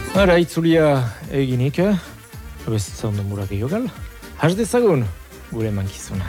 Ara, itzulia eginik, abezitza ondo murak egogal. Has dezagun, gure mankizuna.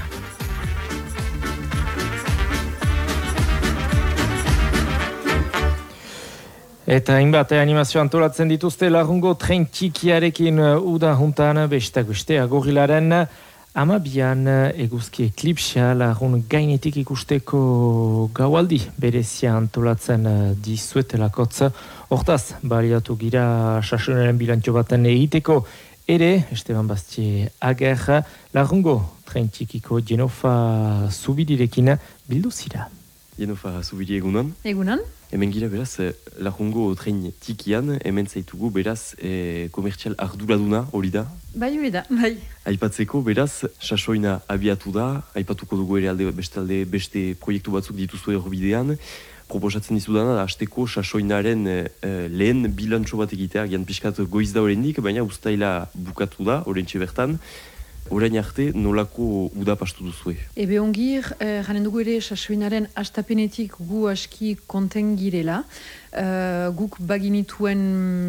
Eta hainbat animazio antolatzen dituzte lagungo tren txikiarekin uda juntan besteak beste agorilaren amabian eguzki eklipsia lagun gainetik ikusteko gaualdi berezia antolatzen dizuetelakotz. Hortaz, baliatu gira sasunaren bilantxo baten egiteko ere, Esteban Bastie ager, lagungo tren txikiko Genofa Zubidirekin bildu zira. Genofa Zubidi egunan. Egunan. Hemen gira beraz, lagungo tren txikian, hemen zaitugu beraz, komertzial arduraduna hori da. Bai, hori da, bai. Aipatzeko beraz, sasoina abiatu da, aipatuko dugu ere beste proiektu batzuk dituzue horbidean. Proposatzen dizudana da, hasteko sasoinaren lehen bilantxo bat egitea, gian pixkat goiz da horrendik, baina ustaila bukatu da, horrentxe bertan. Orain arte, nolako uda pastu duzue? Ebe ongir, janen dugu ere sasoinaren astapenetik gu aski konten girela. Guk baginituen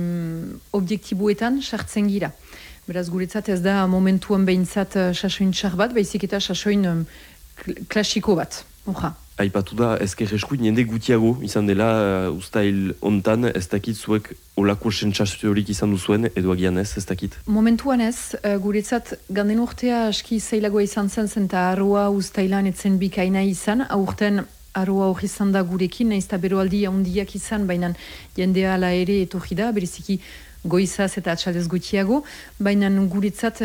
objektiboetan sartzen gira. Beraz, guretzat ez da momentuan behintzat sasoin txar bat, baizik eta sasoin klasiko bat. Oja. Aipatu da, ezker eskuin jende gutiago izan dela ustail ontan, ez dakit zuek olako sentsaziorik izan duzuen, edo agian ez dakit? Momentuan ez, guretzat ganden urtea aski zailagoa izan zen eta arroa ustailan etzen bikaina izan, aurten arroa hori izan da gurekin, nahiz eta beroaldi handiak izan, baina jendea ala ere etorri da, bereziki goizaz eta atxaldez gutiago, baina guretzat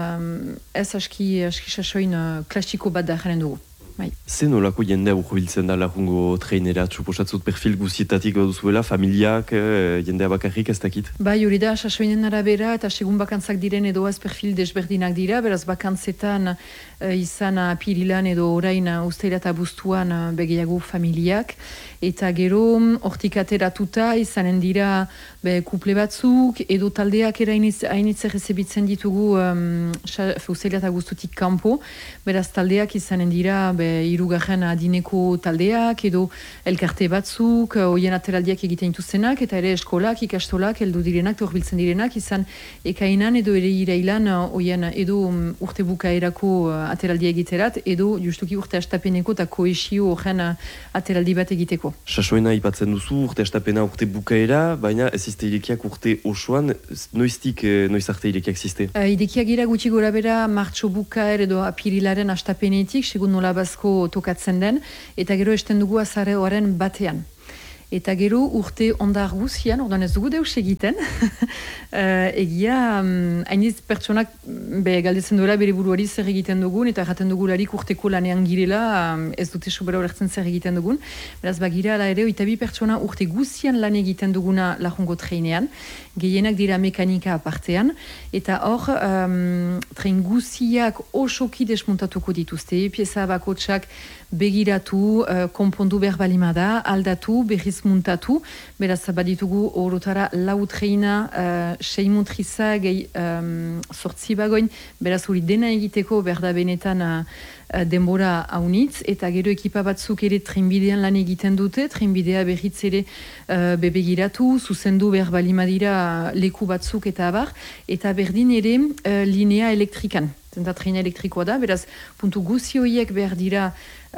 ez aski sasoin klasiko bat da jaren dugu. Bai. Zen olako jendea urbiltzen da lagungo treinera, suposatzut perfil guzietatik duzuela, familiak, jendea bakarrik ez dakit? Bai, hori da, sasoinen arabera eta segun bakantzak diren edo az perfil desberdinak dira, beraz bakantzetan izan apirilan edo orain usteira eta buztuan begiago familiak, eta gero hortik ateratuta izanen dira kuple batzuk, edo taldeak hainitzer ezebitzen ditugu usteira eta guztutik kanpo, beraz taldeak izanen dira hirugarren adineko taldeak edo elkarte batzuk, hoien ateraldiak egiten dituztenak, eta ere eskolak, ikastolak, heldu direnak, horbiltzen direnak, izan ekainan edo ere irailan hoien edo urte bukaerako ateraldia egiterat, edo justuki urte astapeneko eta koesio horren ateraldi bat egiteko. Sasoena ipatzen duzu, urte astapena urte bukaera, baina ez izte irekiak urte osoan, noiz arte irekiak ziste? Irekiak gira gutxi gora bera martxo bukaer edo apirilaren astapenetik, segun nola bazko tokatzen den, eta gero esten dugu azare horren batean. Eta gero urte ondar guzian, orduan ez dugu deus egiten, egia hainiz pertsonak galdetzen duela bere buruari zer egiten dugun, eta erraten dugularik urteko lanean girela, ez dute sobera horretzen zer egiten dugun. Beraz, bagira ala ere, oitabi pertsona urte guzian lan egiten duguna lagungo treinean, gehienak dira mekanika apartean, eta hor, trein guziak osoki desmontatuko dituzte, pieza bakotsak begiratu, konpondu behar balimada, aldatu, berriz muntatu, beraz baditugu orotara lau treina, 6 motriza, sortzi bagoin, beraz hori dena egiteko berda benetan denbora haunitz, eta gero ekipa batzuk ere trenbidean lan egiten dute, trenbidea berriz ere begiratu, zuzendu behar balimadira leku batzuk eta abar, eta berdin ere linea elektrikan. Zenta treina elektrikoa da, beraz puntu guzi horiek behar dira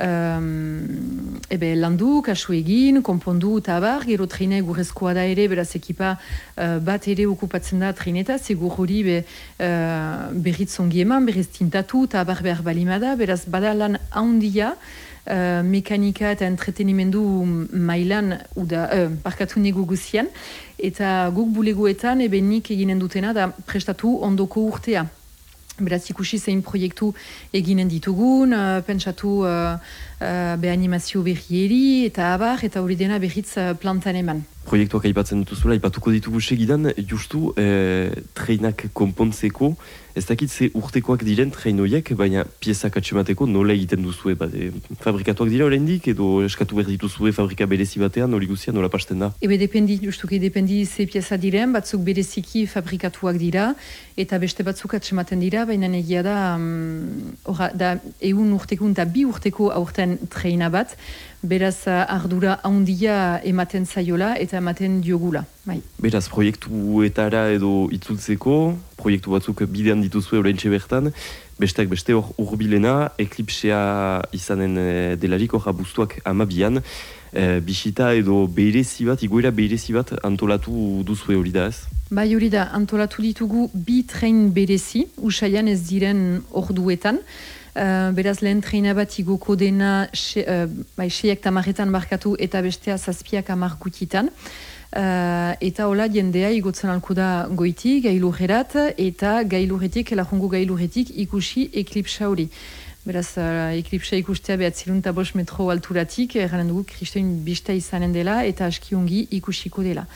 landu, kasu egin, konpondu eta abar, gero treina egurrezkoa da ere, beraz ekipa bat ere okupatzen da treineta, segur hori berriz ongi eman, berriz tintatu eta abar behar balimada, beraz bada lan handia, mekanika eta entretenimendu mailan parkatu nego guzian, eta guk bulegoetan nik eginen dutena da prestatu ondoko urtea. Beraz ikusi zein proiektu eginen ditugun, pentsatu animazio berrieri eta abar, eta hori dena berriz plantan eman. Proiektuak aipatzen dituzula, aipatuko ditugu segidan, justu treinak konpontzeko, ez dakit ze urtekoak diren treinoiek, baina piezak atxemateko nola egiten duzue, fabrikatuak dira oraindik edo eskatu behar dituzue fabrika berezi batean, hori guzia nola pasten da? Justuki dependi ze pieza diren, batzuk bereziki fabrikatuak dira, eta beste batzuk atxematen dira, baina egia da, 100 urteko eta 2 urteko aurten den treina bat, beraz ardura handia ematen zaiola eta ematen diogula. Bai. Beraz, proiektuetara edo itzultzeko, proiektu batzuk bidean dituzue oraintxe bertan, besteak beste hor urbilena, eklipsea izanen delarik hor abuztuak 12an, bisita edo berezi bat, igoera berezi bat antolatu duzue hori da ez? Bai hori da, antolatu ditugu 2 trein berezi, usaian ez diren orduetan. Beraz lehen treina bat igoko dena 6:10 markatu eta bestea 7:10 gutitan. Eta hola jendea igotzen alko da goiti, gailurrerat, eta gailurretik, lajongo gailurretik ikusi eklipsa hori. Beraz, eklipsa ikustea 705 metro alturatik, erranen dugu kristoin bista izanen dela eta aski ongi ikusiko dela.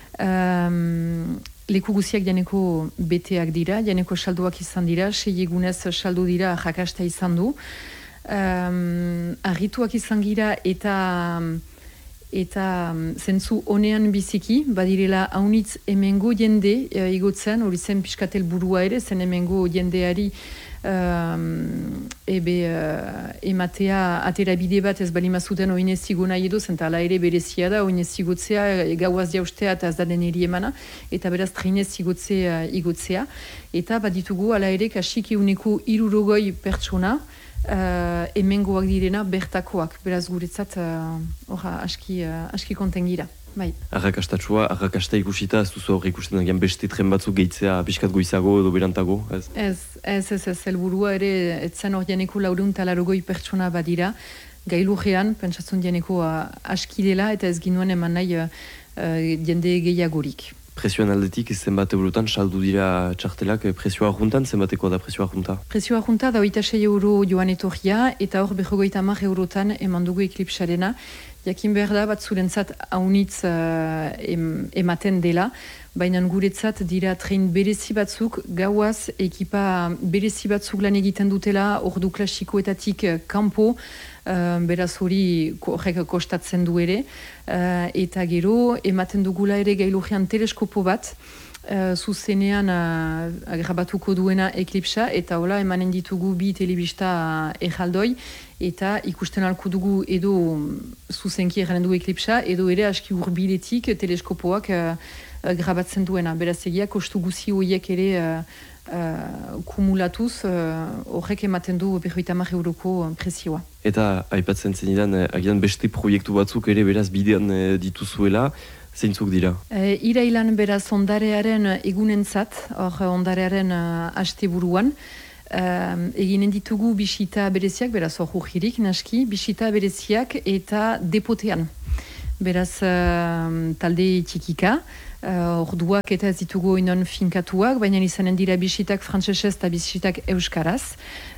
Leku guziak janeko beteak dira, janeko salduak izan dira, 6 egunez saldu dira jakasta izan du. Arrituak izan gira eta zentzu honean biziki, badirela haunitz hemengo jende igotzen, hori zen piskatel burua ere, zen hemengo jendeari ematea atera bide bat ez balima zuten oinez zigo nahi edo, zenta ala ere berezia da, oinez zigotzea, gauaz jaustea eta ez da den eri emana, eta beraz trainez igotzea, eta bat ditugu ala ere kasik euneko 60 pertsona, hemengoak direna bertakoak, beraz guretzat aski konten gira. Bai. Arrakasta ikusita, ez duzu hor ikusten agian beste tren batzuk gehitzea piskat goizago edo berantago? Ez, helburua ere, etzen hor janeko 480 pertsona badira, gailurrean, pentsatzen janeko aski dela, eta ez ginuen eman nahi jende gehiagorik. Presioan aldetik, zenbat eurotan saldu dira txartelak, presioa juntan, zenbateko da presioa junta? Presioa junta da 26 euro joan etorria, eta hor 50 eurotan eman dugu eklipsarena. Jakin behar da bat zurentzat haunitz ematen dela, baina guretzat dira trein berezi batzuk, gauaz ekipa berezi batzuk lan egiten dutela, ordu klasikoetatik kanpo, beraz hori horrek kostatzen du ere, eta gero ematen dugula ere gailurrean teleskopo bat, zuzenean grabatuko duena eklipsa, eta hola emanen ditugu 2 telebista erraldoi, eta ikusten alko dugu edo zuzenki erranen du eklipsa, edo ere aski urbiletik teleskopoak grabatzen duena. Beraz egia, kostu guzi horiek ere kumulatuz, horrek ematen du 50 euroko presioa. Eta aipatzen zenidan, agian beste proiektu batzuk ere beraz bidean dituzuela, zeintzuk dira? Irailan beraz ondarearen egunentzat, hor ondarearen asteburuan, eginen ditugu bisita bereziak, beraz hor urgirik naski, bisita bereziak eta depotean. Beraz talde txikika, orduak eta ez ditugu inon finkatuak, baina izanen dira bisitak frantsesez eta bisitak euskaraz,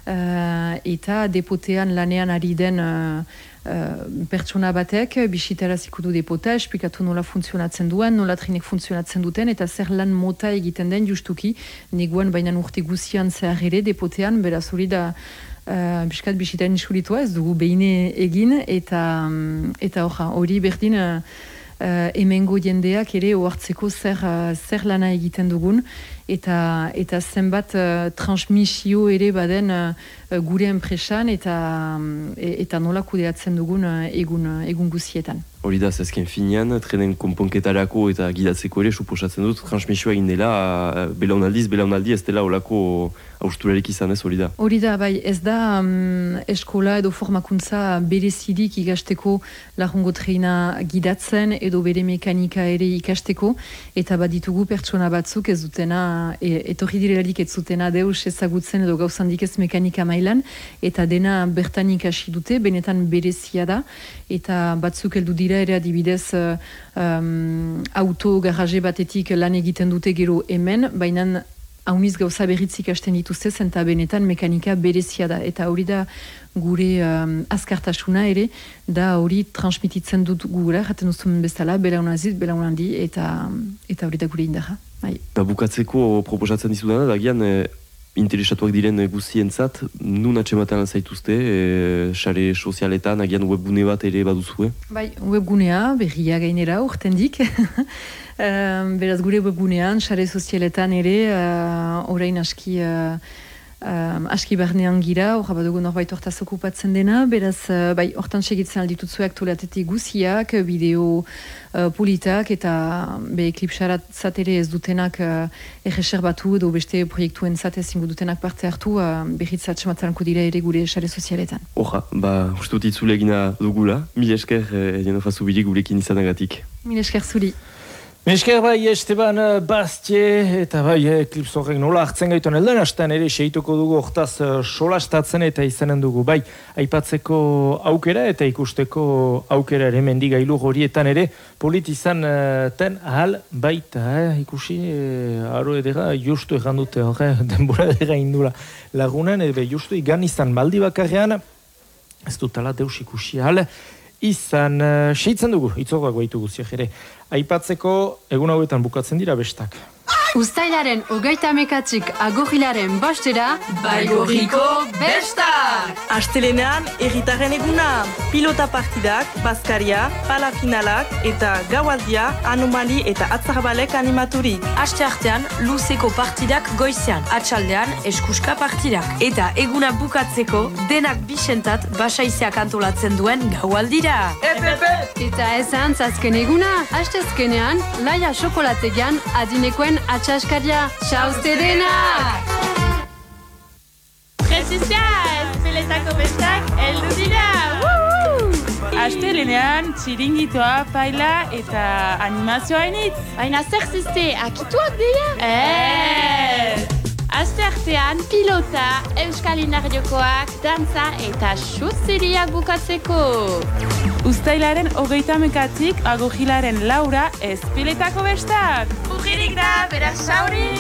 eta depotean lanean ari den pertsona batek bisitaraziko du depota, esplikatu nola funtzionatzen duen, nola trinek funtzionatzen duten, eta zer lan mota egiten den justuki, neguan baina urte guzian zehar ere depotean, beraz hori da biskat bisitaren isuritua, ez dugu behine egin, eta hori berdin hemengo jendeak ere ohartzeko zer lana egiten dugun, eta zenbat transmisio ere baden gure enpresan eta nola kudeatzen dugun egun guzietan. Hori da, zezken finean, trenen konponketarako eta gidatzeko ere, suposatzen dut, transmisioa egin dela, belaunaldi ez dela olako hausturarik izan ez, hori da? Hori da, bai, ez da eskola edo formakuntza berezirik ikasteko lagungo treina gidatzen edo bere mekanika ere ikasteko, eta bat ditugu pertsona batzuk ez dutena, etorri direlarik ez zutena deus ezagutzen edo gauzandik ez mekanika mailan, eta dena bertan ikasi dute, benetan berezia da, eta batzuk heldu dira ere adibidez auto garaje batetik lan egiten dute gero hemen, baina hauniz gauza berritzik hasten dituzte eta benetan mekanika berezia da. Eta hori da gure azkartasuna ere, da hori transmititzen dut gugura, jaten duzun bezala, belaunaldi, eta hori da gure indarra. Da bukatzeko proposatzen dizudana, da gian interesatuak diren guzientzat, nun atxematen zaituzte, sare sozialetan, agian webgune bat ere baduzue? Bai, webgunea, berria gainera, urtendik. Beraz gure webgunean, sare sozialetan ere, orain aski aski barnean gira, hor badugu norbait hortaz okupatzen dena, beraz, bai, hortan segitzen alditutzuek tolatetik guziak, bideo politak eta eklipsarat ere ez dutenak erreserbatu edo beste proiektuen zatez ingo dutenak parte hartu berritzat sematzanko dira ere gure sare sozialetan. Horra, uste dut itzule egina dugula, mil esker jenofazu bilik gurekin izanagatik. Mil esker zuri. Esker bai Esteban Bastie eta bai Eclipse horrek nola hartzen gaitu elden hastean ere seituko dugu hortaz solastatzen eta izanen dugu bai aipatzeko aukera eta ikusteko aukera ere mendigailu horietan ere politizan ten ahal baita ikusi aro edera justu egan dute horre denbora edera indula lagunen ebe justu igan izan baldi bakarrean ez dutala deus ikusi ahal izan seitzen dugu itzorrak baitu guziak ere aipatzeko egun hauetan bukatzen dira bestak. Uztailaren 30 agorrilaren bostera, Baigorriko bestak! Astelenean, herritarren eguna, pilota partidak, bazkaria, pala finalak eta gaualdia, anomali eta atzarbalek animaturik. Asteartean, luzeko partidak goizean, atxaldean, eskuska partidak. Eta eguna bukatzeko, denak bisentat basaizeak antolatzen duen gaualdira. Eta esan zazken eguna, astezkenean, laia xokolategian adinekoen atxaskaria. Txauzte denak! Prezizia, Espiletako bestak, eldu dira! Astelenean, txiringitoa, paila eta animazioa hainitz. Baina zer ziste, akituak dira? Asteartean, pilota, euskalinariokoak, dantza eta xutzeriak bukatzeko. Uztailaren 30 agorrilaren 4 Espiletako bestak! Urririk da, beraz sauri!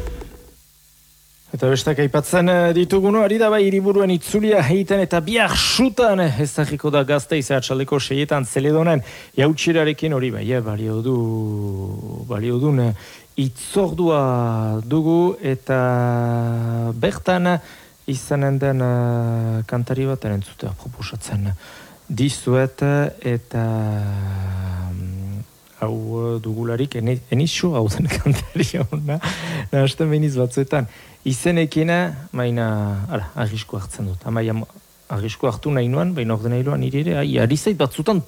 Eta bestak aipatzen dituguno, ari da bai hiriburuen itzulia heiten eta bihar sutan ezagiko da Gasteiz atxaldeko 6etan Zeledonen jautxirarekin hori bai, balio dun itzordua dugu eta bertan izanen den kantari bat entzutea proposatzen dizuet eta hau dugularik enizu hau den kantari hona nahazten behiniz batzuetan izenekina maina arrisku hartzen dut amaia arrisku hartu nahi nuan baina ordena hiloan nire ere ari zait batzutan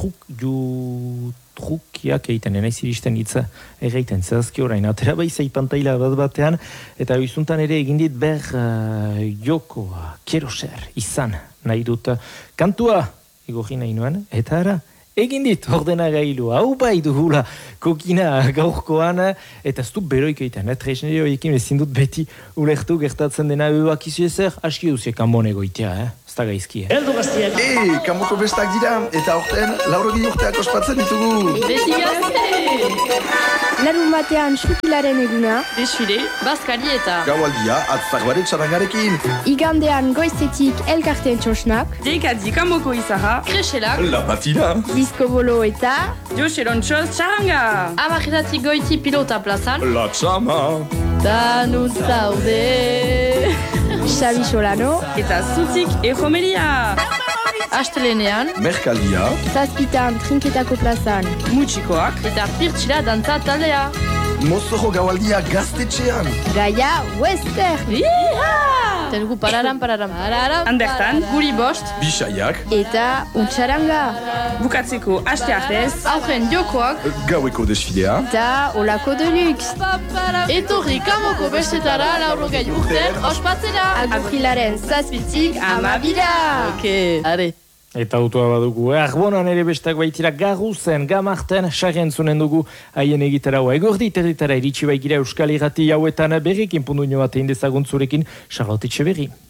jutrukiak egiten enaiz iristen hitza egiten zehazki orain atera bai zaipantaila batean eta bizuntan ere egin dit ber jokoa kero zer izan nahi dut kantua igorri nahi nuan eta ara egin dit ordena gailu, hau bai dugula kokina gaurkoan, eta ez du beroik egiten, tresnerio ekin ezin dut beti ulertu gertatzen dena bakizu ezer, aski duzie kanbon egoitea, ez da gaizki, Eldu gaztiak! Kanboko bestak dira, eta orten, laurogei urteak ospatzen ditugu! Beti gazte! Larun batean xukilaren eguna, Desfile, bazkari eta Gaualdia, atzarbare txarangarekin! igandean goizetik elkarteen txosnak, Deikatzi kanboko izarra, kreselak, La patina! disko bolo eta Joseron txoz txaranga! amarretatik goiti pilota plazan, La txama! Danun zaude! Xabi Solano, Eta zutik erromelia! Astelenean, Merkaldia! zazpitan trinketako plazan, Mutxikoak, eta pirtxila dantza taldea. Mozoro gaualdia gaztetxean! Gaia Western, Tenugu pararam. Andertan, Guri bost, Bisaiak! eta Untxaranga, bukatzeko aste artez, aurren jokoak, Gaueko desfidea! eta Olako Deluxe. etorri kamoko bestetara laurogei urten ospatzera. Agurrilaren zazpitik amabila. Are. Eta autoa badugu, arbonan ere bestak baitira Garuzen, Gamarten, sarrentzunen dugu haien egitaraua. Egordi territara iritsi baigira Euskal Irrati hauetan berrikin pundu nio batein dezaguntzurekin, Charlotte Etxeberri.